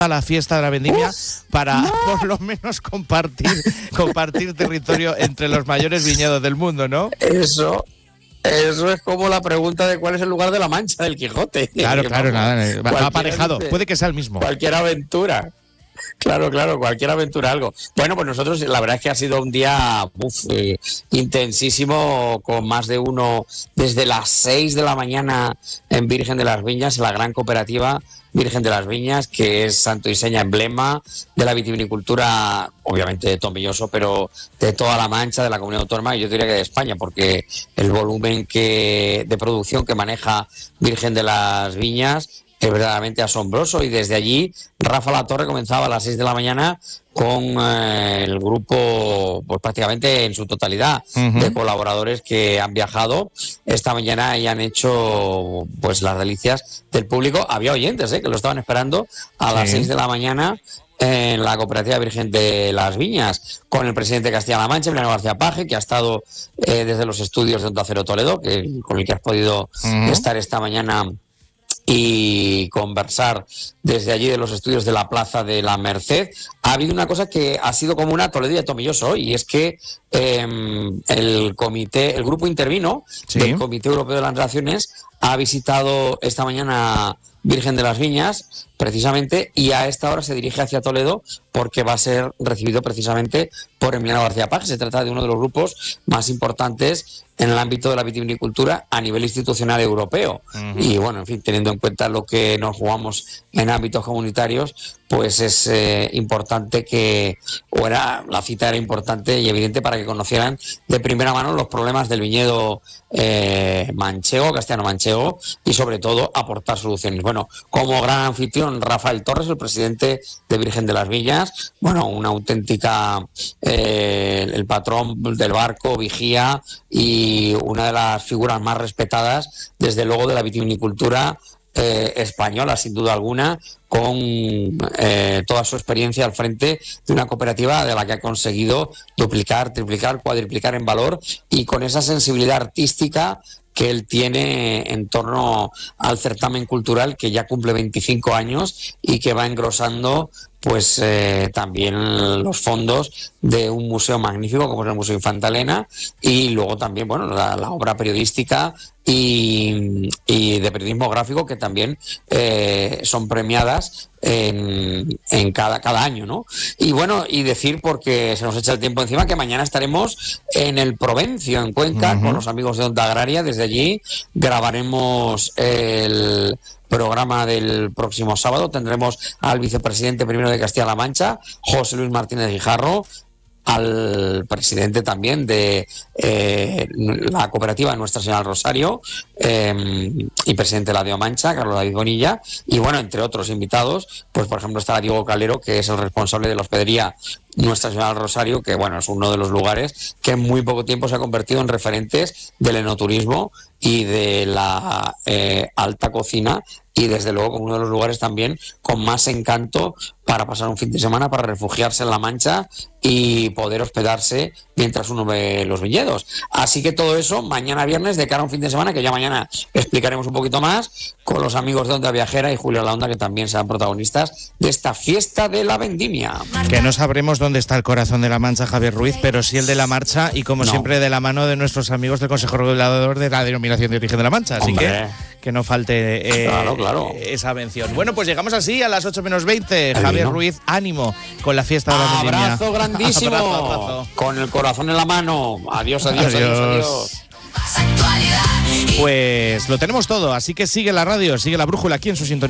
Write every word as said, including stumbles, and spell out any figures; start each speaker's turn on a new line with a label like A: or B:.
A: a la fiesta de la vendimia
B: Uf,
A: para
B: no.
A: por lo menos compartir compartir territorio entre los mayores viñedos del mundo, ¿no?
B: Eso, eso es como la pregunta de cuál es el lugar de la Mancha del Quijote.
A: Claro,
B: Que
A: claro,
B: vamos,
A: nada, va, va
B: cualquiera
A: aparejado,
B: dice-
A: puede que sea el mismo.
B: Cualquier aventura. Claro, claro, cualquier aventura, algo. Bueno, pues nosotros, la verdad es que ha sido un día uf, eh, intensísimo, con más de uno desde las seis de la mañana en Virgen de las Viñas, la gran cooperativa Virgen de las Viñas, que es santo y seña, emblema de la vitivinicultura, obviamente de Tomelloso, pero de toda la Mancha, de la comunidad autónoma, y yo diría que de España, porque el volumen que de producción que maneja Virgen de las Viñas es verdaderamente asombroso. Y desde allí Rafa Latorre comenzaba a las seis de la mañana con eh, el grupo, pues prácticamente en su totalidad,
A: Uh-huh.
B: de colaboradores que han viajado esta mañana y han hecho pues las delicias del público. Había oyentes eh, que lo estaban esperando a las
A: Sí.
B: seis de la mañana en la cooperativa Virgen de las Viñas, con el presidente de Castilla-La Mancha, Emiliano García Paje, que ha estado eh, desde los estudios de Onda Cero Toledo, que, con el que has podido
A: Uh-huh.
B: estar esta mañana y conversar desde allí de los estudios de la Plaza de la Merced. Ha habido una cosa que ha sido como una Toledo y a Tomelloso hoy, y es que eh, el comité, el grupo intervino
A: Sí.
B: del Comité Europeo de las Relaciones ha visitado esta mañana Virgen de las Viñas, precisamente, y a esta hora se dirige hacia Toledo porque va a ser recibido precisamente por Emiliano García Paje. Se trata de uno de los grupos más importantes en el ámbito de la vitivinicultura a nivel institucional europeo.
A: Uh-huh.
B: Y bueno, en fin, teniendo en cuenta lo que nos jugamos en ámbitos comunitarios, pues es eh, importante que, o era, la cita era importante y evidente para que conocieran de primera mano los problemas del viñedo eh, manchego, castellano-manchego, y sobre todo aportar soluciones. Bueno, como gran anfitrión, Rafael Torres, el presidente de Virgen de las Viñas, bueno, una auténtica, eh, el patrón del barco, vigía, y una de las figuras más respetadas, desde luego, de la vitivinicultura eh, española, sin duda alguna, con eh, toda su experiencia al frente de una cooperativa de la que ha conseguido duplicar, triplicar, cuadriplicar en valor, y con esa sensibilidad artística que él tiene en torno al certamen cultural, que ya cumple veinticinco años y que va engrosando pues eh, también los fondos de un museo magnífico como es el Museo Infantalena, y luego también bueno la, la obra periodística y, y de periodismo gráfico, que también eh, son premiadas en, en cada, cada año, ¿no? Y bueno, y decir, porque se nos echa el tiempo encima, que mañana estaremos en el Provencio, en Cuenca,
A: Uh-huh.
B: con los amigos de Onda Agraria. Desde allí grabaremos el programa del próximo sábado. Tendremos al vicepresidente primero de Castilla-La Mancha, José Luis Martínez Guijarro, al presidente también de eh, la cooperativa Nuestra Señora del Rosario eh, y presidente de la Diomancha, Carlos David Bonilla, y bueno, entre otros invitados, pues por ejemplo estará Diego Calero, que es el responsable de la hospedería Nuestra Señora del Rosario, que bueno, es uno de los lugares que en muy poco tiempo se ha convertido en referentes del enoturismo y de la eh, alta cocina, y desde luego como uno de los lugares también con más encanto para pasar un fin de semana, para refugiarse en La Mancha y poder hospedarse mientras uno ve los viñedos. Así que todo eso mañana viernes, de cara a un fin de semana que ya mañana explicaremos un poquito más, con los amigos de Onda Viajera y Julio La Onda, que también serán protagonistas de esta fiesta de la vendimia.
A: Que no sabremos dónde está el corazón de la Mancha, Javier Ruiz, pero sí el de la marcha, y como
B: No.
A: siempre de la mano de nuestros amigos del Consejo Regulador de la Denominación de Origen de la Mancha. Así
B: Hombre.
A: que que no falte eh,
B: Claro, claro.
A: esa mención. Bueno, pues llegamos así a las ocho menos veinte. Javier
B: vino.
A: Ruiz, ánimo con la fiesta de la vendimia.
B: Abrazo grandísimo.
A: Abrazo, abrazo.
B: Con el corazón en la mano. Adiós, adiós, adiós,
A: Adiós.
B: adiós.
A: Pues lo tenemos todo, así que sigue la radio, sigue la brújula aquí en su sintonía.